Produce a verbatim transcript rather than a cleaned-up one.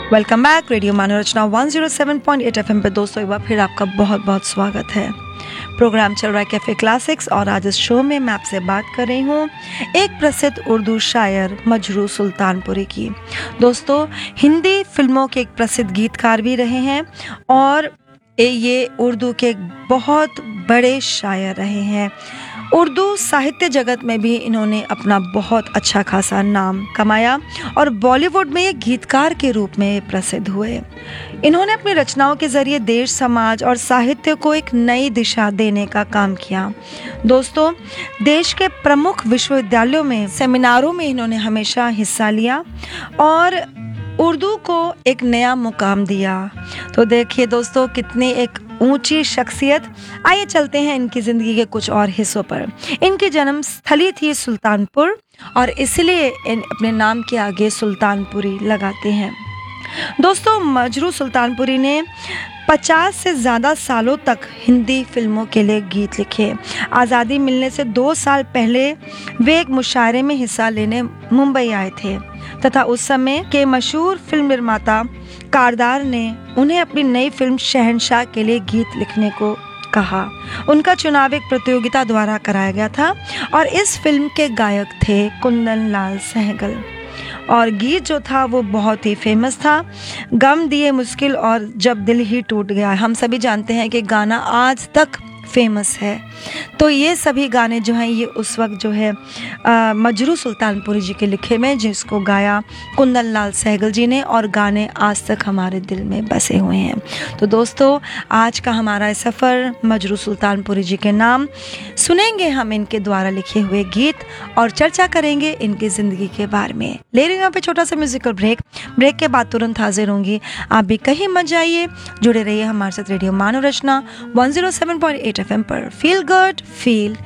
Welcome back radio मनोरचना one zero seven point eight FM पे दोस्तों एक बार फिर आपका बहुत बहुत स्वागत है। प्रोग्राम चल रहा है कैफ़े क्लासिक्स और आज इस शो में मैं आपसे बात कर रही हूँ एक प्रसिद्ध उर्दू शायर मजरू सुल्तानपुरी की। दोस्तों हिंदी फिल्मों के एक प्रसिद्ध गीतकार भी रहे हैं और ये उर्दू के एक बहुत बड़े शायर रहे हैं। उर्दू साहित्य जगत में भी इन्होंने अपना बहुत अच्छा खासा नाम कमाया और बॉलीवुड में ये गीतकार के रूप में प्रसिद्ध हुए। इन्होंने अपनी रचनाओं के ज़रिए देश, समाज और साहित्य को एक नई दिशा देने का काम किया। दोस्तों देश के प्रमुख विश्वविद्यालयों में सेमिनारों में इन्होंने हमेशा हिस्सा लिया और उर्दू को एक नया मुकाम दिया। तो देखिए दोस्तों कितनी एक ऊंची शख्सियत। आइए चलते हैं इनकी ज़िंदगी के कुछ और हिस्सों पर। इनकी जन्म स्थली थी सुल्तानपुर और इसलिए इन अपने नाम के आगे सुल्तानपुरी लगाते हैं। दोस्तों मजरू सुल्तानपुरी ने पचास से ज़्यादा सालों तक हिंदी फिल्मों के लिए गीत लिखे। आज़ादी मिलने से दो साल पहले वे एक मुशायरे में हिस्सा लेने मुंबई आए थे तथा उस समय के मशहूर फिल्म निर्माता कारदार ने उन्हें अपनी नई फिल्म शहंशाह के लिए गीत लिखने को कहा। उनका चुनाव एक प्रतियोगिता द्वारा कराया गया था और इस फिल्म के गायक थे कुंदन लाल सहगल और गीत जो था वो बहुत ही फेमस था, गम दिए मुश्किल और जब दिल ही टूट गया। हम सभी जानते हैं कि गाना आज तक फेमस है। तो ये सभी गाने जो हैं ये उस वक्त जो है आ, मजरू सुल्तानपुरी जी के लिखे में, जिसको गाया कुंदन लाल सहगल जी ने और गाने आज तक हमारे दिल में बसे हुए हैं। तो दोस्तों आज का हमारा सफ़र मजरू सुल्तानपुरी जी के नाम सुनेंगे हम इनके द्वारा लिखे हुए गीत और चर्चा करेंगे इनकी ज़िंदगी के बारे में। ले रही हूँ यहाँ पे छोटा सा म्यूजिकल ब्रेक। ब्रेक के बाद तुरंत हाजिर होंगी। आप भी कहीं मत जाइए, जुड़े रहिए हमारे साथ radio मनोरचना one zero seven point eight F M पर। Feel good, feel